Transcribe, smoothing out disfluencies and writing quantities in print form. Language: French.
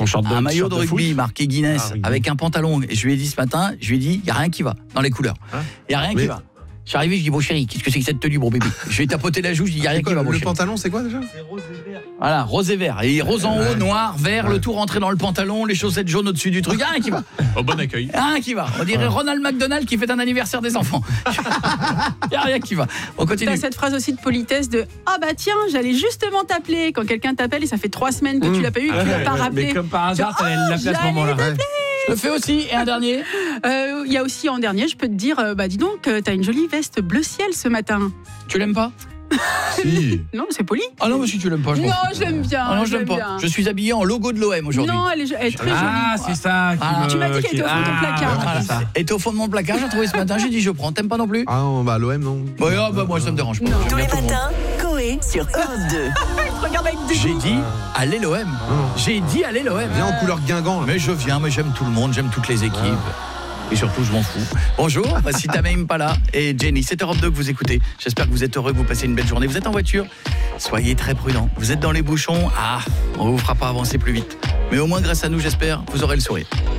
son short de un maillot de short rugby foot. marqué Guinness avec un pantalon. Et je lui ai dit ce matin, il y a rien qui va dans les couleurs. Il y a rien qui va. Je suis arrivé, je dis bon chéri, qu'est-ce que c'est que cette tenue, bon bébé? Je lui ai tapoté la joue, je dis il y a rien qui va. Le pantalon, c'est quoi déjà? C'est rose et vert. Voilà, rose et vert. Et rose en haut, noir, vert, le tout rentré dans le pantalon, les chaussettes jaunes au-dessus du truc. Il y a rien qui va. Au bon accueil. Il y a rien qui va. On dirait Ronald McDonald qui fait un anniversaire des enfants. Il y a rien qui va. On continue. T'as cette phrase aussi de politesse de ah bah tiens, j'allais justement t'appeler quand quelqu'un t'appelle et ça fait 3 semaines que tu l'as pas eu et que tu l'as pas rappelé. Mais comme par hasard, t'allais l'appeler à ce moment-là. Je le fais aussi. Et un dernier. Il y a aussi en dernier, je peux te dire, bah dis donc, t'as une jolie veste bleu ciel ce matin. Tu l'aimes pas? Si. Non, c'est poli. Ah non, mais si tu l'aimes pas, je m'en Non, fous. je l'aime bien. Ah non, je l'aime l'aime pas. bien. Je suis habillé en logo de l'OM aujourd'hui. Non, elle est très jolie. Ah, c'est ça. Tu m'as dit qu'elle était au fond de ton placard. Voilà. ça. Elle était au fond de mon placard, j'ai trouvé ce matin, j'ai dit je prends. T'aimes pas non plus? Ah non, bah l'OM non. Ouais, moi ça me dérange pas. Non. J'aime Tous bien les tout le monde. matins, Coé sur Europe 2. Regarde avec des J'ai dit allez l'OM. J'ai dit allez l'OM. Viens en couleur Guingamp. Là. Mais je viens, mais j'aime tout le monde, j'aime toutes les équipes. Et surtout, je m'en fous. Bonjour, voici Tamim Impala et Jenny. C'est Europe 2 que vous écoutez. J'espère que vous êtes heureux, que vous passez une belle journée. Vous êtes en voiture, soyez très prudents. Vous êtes dans les bouchons, on vous fera pas avancer plus vite. Mais au moins, grâce à nous, j'espère, vous aurez le sourire.